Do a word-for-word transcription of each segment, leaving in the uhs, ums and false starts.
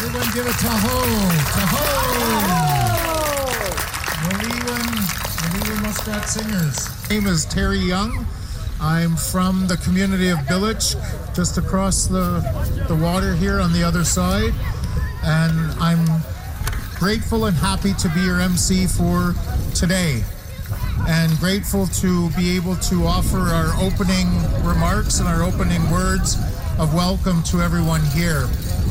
Everyone give a taho, taho. Maliwan, Maliwan Muskrat Singers. My name is Terry Young. I'm from the community of Billach, just across the, the water here on the other side. And I'm grateful and happy to be your M C for today. And grateful to be able to offer our opening remarks and our opening words of welcome to everyone here.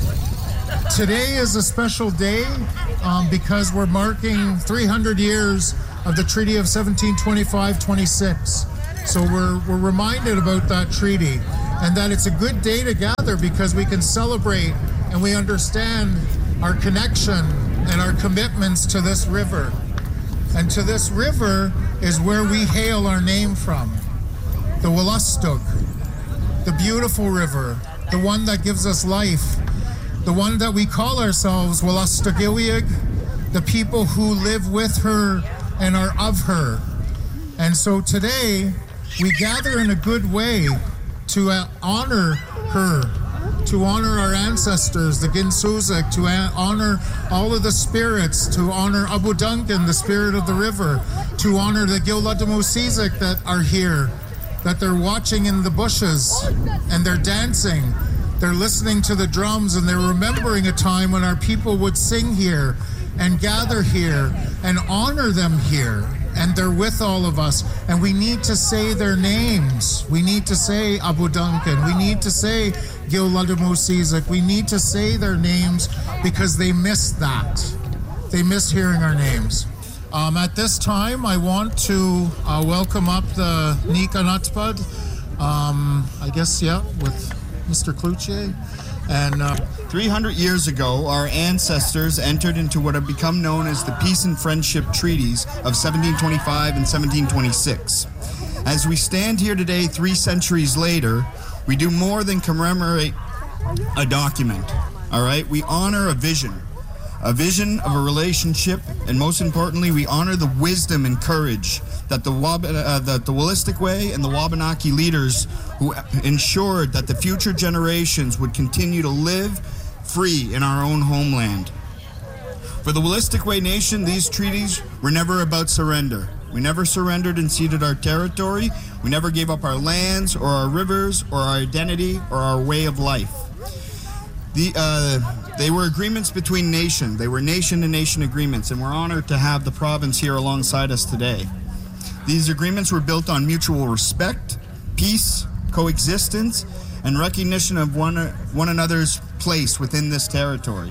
Today is a special day um, because we're marking three hundred years of the Treaty of seventeen twenty-five twenty-six. So we're, we're reminded about that treaty and that it's a good day to gather because we can celebrate and we understand our connection and our commitments to this river. And to this river is where we hail our name from, the Wolastoq, the beautiful river, the one that gives us life, the one that we call ourselves Wolastoqiyik, the people who live with her and are of her. And so today, we gather in a good way to uh, honor her, to honor our ancestors, the Ginsuzak, to a- honor all of the spirits, to honor Abu Duncan, the spirit of the river, to honor the Giladamusizak that are here, that they're watching in the bushes and they're dancing. They're listening to the drums and they're remembering a time when our people would sing here and gather here and honor them here. And they're with all of us. And we need to say their names. We need to say Abu Duncan. We need to say Giladamusizak. We need to say their names because they miss that. They miss hearing our names. Um, at this time, I want to uh, welcome up the Nika Natpad. Um, I guess, yeah, with Mister Cloutier. And uh, three hundred years ago, our ancestors entered into what have become known as the Peace and Friendship Treaties of seventeen twenty-five and seventeen twenty-six. As we stand here today, three centuries later, we do more than commemorate a document, all right? We honor a vision, a vision of a relationship, and most importantly, we honor the wisdom and courage that the, Wab- uh, that the Wolastoqey and the Wabanaki leaders who ensured that the future generations would continue to live free in our own homeland. For the Wolastoqey Nation, these treaties were never about surrender. We never surrendered and ceded our territory. We never gave up our lands or our rivers or our identity or our way of life. The, uh, they were agreements between nations. They were nation-to-nation agreements, and we're honored to have the province here alongside us today. These agreements were built on mutual respect, peace, coexistence, and recognition of one, one another's place within this territory.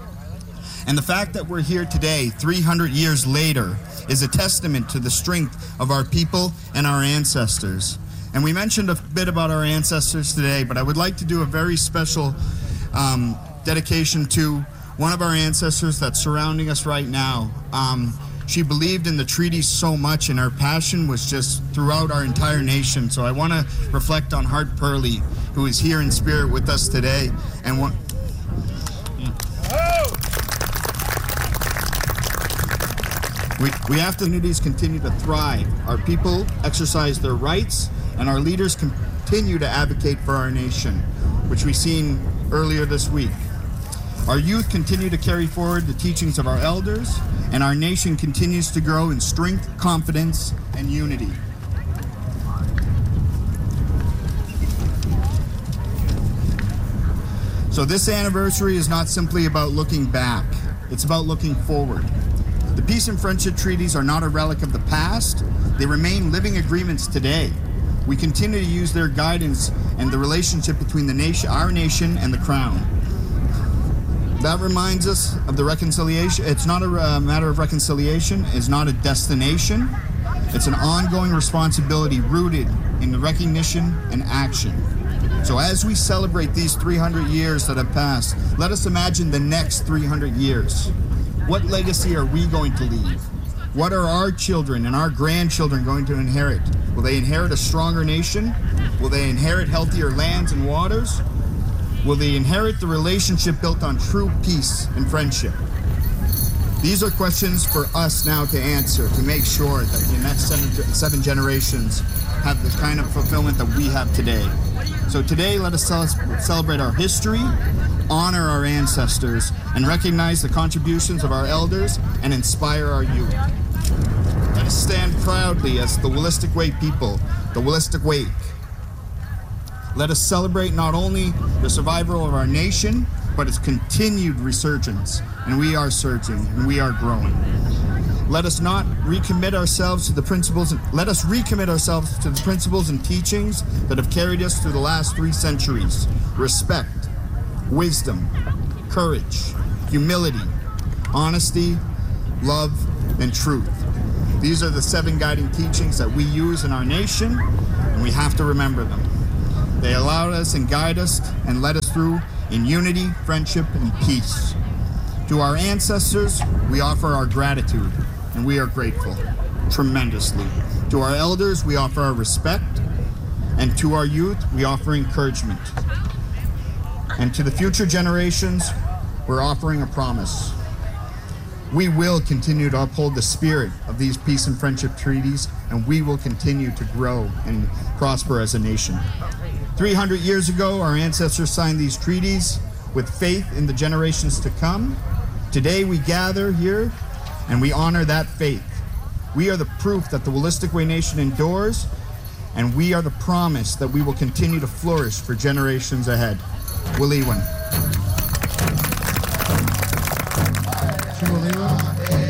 And the fact that we're here today, three hundred years later, is a testament to the strength of our people and our ancestors. And we mentioned a bit about our ancestors today, but I would like to do a very special um, dedication to one of our ancestors that's surrounding us right now. Um, She believed in the treaties so much, and her passion was just throughout our entire nation. So I want to reflect on Hart Purley, who is here in spirit with us today. And one, we, we have to communities continue to thrive. Our people exercise their rights, and our leaders continue to advocate for our nation, which we've seen earlier this week. Our youth continue to carry forward the teachings of our elders, and our nation continues to grow in strength, confidence, and unity. So this anniversary is not simply about looking back, it's about looking forward. The Peace and Friendship Treaties are not a relic of the past, they remain living agreements today. We continue to use their guidance and the relationship between the nation, our nation and the Crown. That reminds us of the reconciliation. It's not a uh, matter of reconciliation. It's not a destination. It's an ongoing responsibility rooted in the recognition and action. So as we celebrate these three hundred years that have passed, let us imagine the next three hundred years. What legacy are we going to leave? What are our children and our grandchildren going to inherit? Will they inherit a stronger nation? Will they inherit healthier lands and waters? Will they inherit the relationship built on true peace and friendship? These are questions for us now to answer, to make sure that the next seven, seven generations have the kind of fulfillment that we have today. So today, let us celebrate our history, honor our ancestors, and recognize the contributions of our elders and inspire our youth. Let us stand proudly as the Wolastoq Wake people, the Wolastoq Wake. Let us celebrate not only the survival of our nation, but its continued resurgence. And we are surging, and we are growing. Let us not recommit ourselves to the principles, let us recommit ourselves to the principles and teachings that have carried us through the last three centuries. Respect, wisdom, courage, humility, honesty, love, and truth. These are the seven guiding teachings that we use in our nation, and we have to remember them. They allow us and guide us and led us through in unity, friendship, and peace. To our ancestors, we offer our gratitude, and we are grateful tremendously. To our elders, we offer our respect, and to our youth, we offer encouragement. And to the future generations, we're offering a promise. We will continue to uphold the spirit of these peace and friendship treaties, and we will continue to grow and prosper as a nation. three hundred years ago, our ancestors signed these treaties with faith in the generations to come. Today, we gather here and we honor that faith. We are the proof that the Wolastoq Wake Nation endures, and we are the promise that we will continue to flourish for generations ahead. Wiliwan.